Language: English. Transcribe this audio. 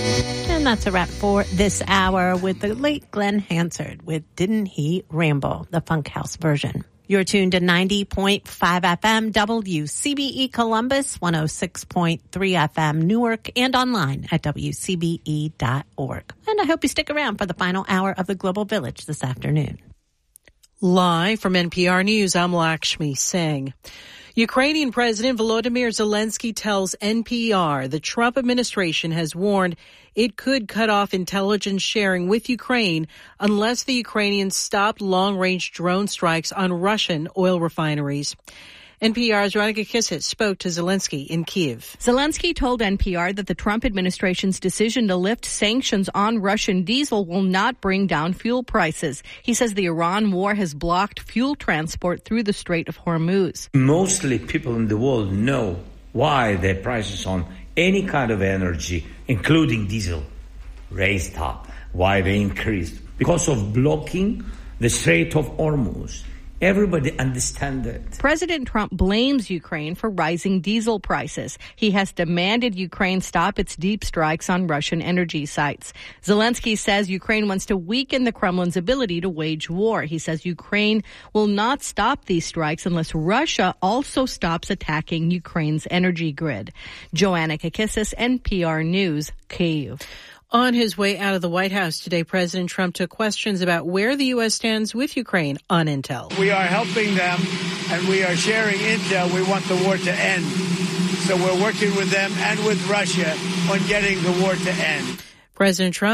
And that's a wrap for this hour with the late Glenn Hansard with Didn't He Ramble, the Funk House version. You're tuned to 90.5 FM WCBE Columbus, 106.3 FM Newark, and online at WCBE.org. And I hope you stick around for the final hour of the Global Village this afternoon. Live from NPR News, I'm Lakshmi Singh. Ukrainian President Volodymyr Zelensky tells NPR the Trump administration has warned it could cut off intelligence sharing with Ukraine unless the Ukrainians stopped long-range drone strikes on Russian oil refineries. NPR's Veronica Kissett spoke to Zelensky in Kyiv. Zelensky told NPR that the Trump administration's decision to lift sanctions on Russian diesel will not bring down fuel prices. He says the Iran war has blocked fuel transport through the Strait of Hormuz. Mostly people in the world know why the prices on any kind of energy, including diesel, raised up, why they increased. Because of blocking the Strait of Hormuz. Everybody understands it. President Trump blames Ukraine for rising diesel prices. He has demanded Ukraine stop its deep strikes on Russian energy sites. Zelensky says Ukraine wants to weaken the Kremlin's ability to wage war. He says Ukraine will not stop these strikes unless Russia also stops attacking Ukraine's energy grid. Joanna Kakissis, NPR News, Kyiv. On his way out of the White House today, President Trump took questions about where the U.S. stands with Ukraine on intel. We are helping them, and we are sharing intel. We want the war to end. So we're working with them and with Russia on getting the war to end. President Trump